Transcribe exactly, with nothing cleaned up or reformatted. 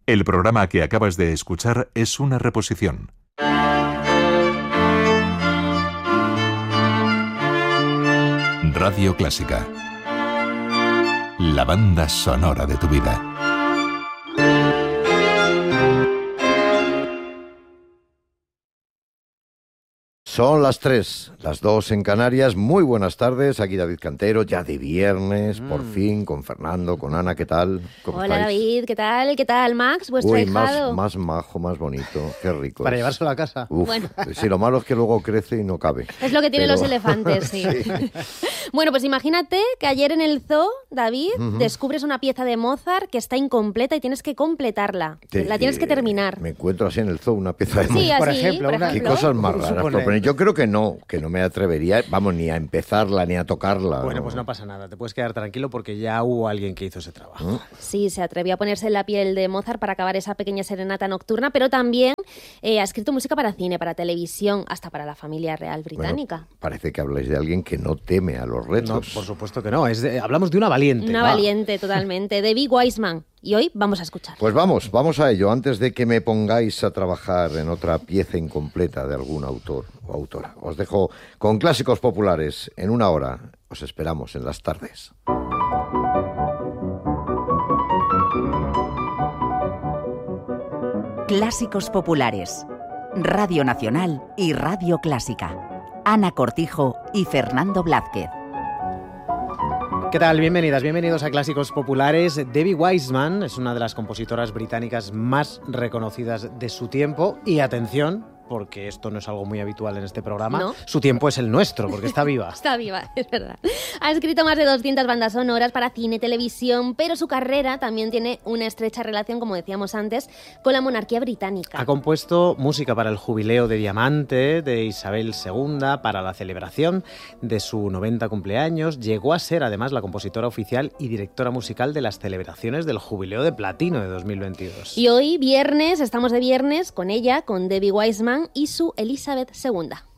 El programa que acabas de escuchar es una reposición. Radio Clásica. La banda sonora de tu vida. Son las tres, las dos en Canarias. Muy buenas tardes, aquí David Cantero, ya de viernes, mm. por fin, con Fernando, con Ana, ¿qué tal? ¿Cómo Hola estáis? David, ¿qué tal? ¿Qué tal, Max? ¿Vuestro Uy, hijado? más, más majo, más bonito, qué rico. Para es. llevárselo a casa. Uf, bueno. Sí, lo malo es que luego crece y no cabe. Es lo que tienen Pero... los elefantes, sí. sí. Bueno, pues imagínate que ayer en el zoo, David, uh-huh. descubres una pieza de Mozart que está incompleta y tienes que completarla. Te, la tienes que terminar. Me encuentro así en el zoo, una pieza de Mozart. Sí, así, por ejemplo. por Una... ejemplo. Qué cosas más raras proponen. Yo creo que no, que no me atrevería, vamos, ni a empezarla, ni a tocarla. Bueno, ¿no? pues no pasa nada, te puedes quedar tranquilo porque ya hubo alguien que hizo ese trabajo. ¿Mm? Sí, se atrevió a ponerse en la piel de Mozart para acabar esa pequeña serenata nocturna, pero también eh, ha escrito música para cine, para televisión, hasta para la familia real británica. Bueno, parece que habláis de alguien que no teme a los retos. No, por supuesto que no, es de, hablamos de una valiente. Una va. valiente, totalmente, Debbie Wiseman. Y hoy vamos a escuchar. Pues vamos, vamos a ello, antes de que me pongáis a trabajar en otra pieza incompleta de algún autor o autora. Os dejo con clásicos populares. En una hora os esperamos en las tardes. Clásicos populares. Radio Nacional y Radio Clásica. Ana Cortijo y Fernando Blázquez. ¿Qué tal? Bienvenidas, bienvenidos a Clásicos Populares. Debbie Wiseman es una de las compositoras británicas más reconocidas de su tiempo. Y atención, porque esto no es algo muy habitual en este programa, ¿no? Su tiempo es el nuestro, porque está viva. Está viva, es verdad. Ha escrito más de doscientas bandas sonoras para cine, televisión, pero su carrera también tiene una estrecha relación, como decíamos antes, con la monarquía británica. Ha compuesto música para el jubileo de diamante de Isabel segunda, para la celebración de su noventa cumpleaños. Llegó a ser además la compositora oficial y directora musical de las celebraciones del jubileo de platino de dos mil veintidós. Y hoy, viernes, estamos de viernes con ella, con Debbie Wiseman y su Elizabeth segunda.